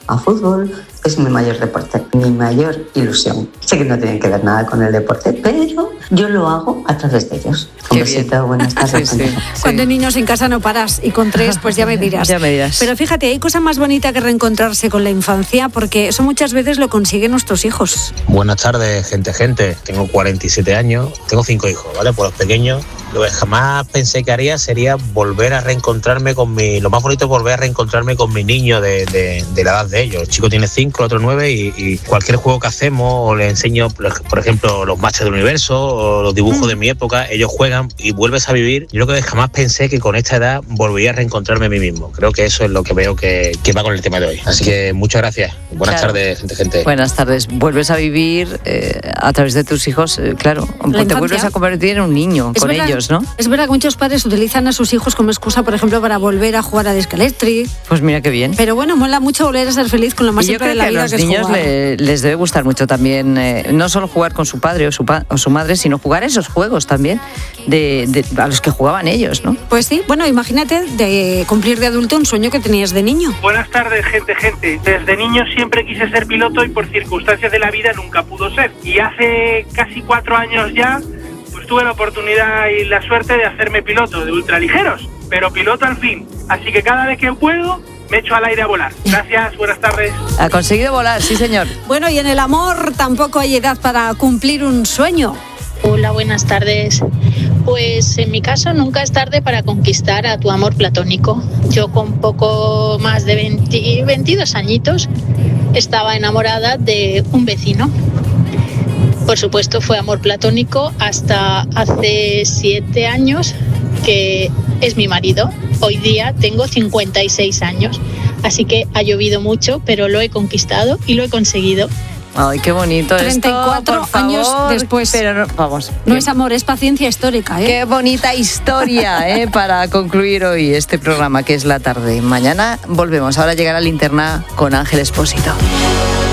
a fútbol. Es mi mayor deporte, mi mayor ilusión. Sé que no tienen que ver nada con el deporte, pero yo lo hago a través de ellos. Un besito, buenas tardes. Sí. Cuando hay niños en casa no paras, y con 3 pues ya me dirás. Ya me dirás. Pero fíjate, hay cosa más bonita que reencontrarse con la infancia, porque eso muchas veces lo consiguen nuestros hijos. Buenas tardes, gente. Tengo 47 años, tengo 5 hijos, ¿vale? Por los pequeños. Lo que jamás pensé que haría sería volver a reencontrarme lo más bonito es volver a reencontrarme con mi niño de la edad de ellos. El chico tiene 5, el otro 9 y cualquier juego que hacemos o le enseño, por ejemplo, los matches del universo o los dibujos de mi época, ellos juegan y vuelves a vivir. Yo lo que jamás pensé que con esta edad volvería a reencontrarme a mí mismo. Creo que eso es lo que veo que va con el tema de hoy. Así que muchas gracias. Buenas tardes, gente. Buenas tardes. Vuelves a vivir a través de tus hijos, claro. Te vuelves a convertir en un niño con ellos, ¿no? Es verdad que muchos padres utilizan a sus hijos como excusa, por ejemplo, para volver a jugar a Discalectric. Pues mira qué bien. Pero bueno, mola mucho volver a ser feliz con lo más simple de la vida, que es jugar. A los niños les debe gustar mucho también, no solo jugar con su padre o su madre, sino jugar esos juegos también a los que jugaban ellos, ¿no? Pues sí, bueno, imagínate de cumplir de adulto un sueño que tenías de niño. Buenas tardes, gente. Desde niño siempre quise ser piloto y por circunstancias de la vida nunca pudo ser. Y hace casi 4 años ya, pues tuve la oportunidad y la suerte de hacerme piloto de ultraligeros, pero piloto al fin. Así que cada vez que puedo, me echo al aire a volar. Gracias, buenas tardes. Ha conseguido volar, sí señor. Bueno, y en el amor tampoco hay edad para cumplir un sueño. Hola, buenas tardes. Pues en mi caso nunca es tarde para conquistar a tu amor platónico. Yo con poco más de 22 añitos estaba enamorada de un vecino. Por supuesto fue amor platónico hasta hace 7 años, que es mi marido. Hoy día tengo 56 años, así que ha llovido mucho, pero lo he conquistado y lo he conseguido. Ay, qué bonito 34 esto, años después. Pero vamos. No es amor, es paciencia histórica, ¿eh? Qué bonita historia, para concluir hoy este programa, que es La Tarde. Mañana volvemos. Ahora llegará Linterna con Ángel Expósito.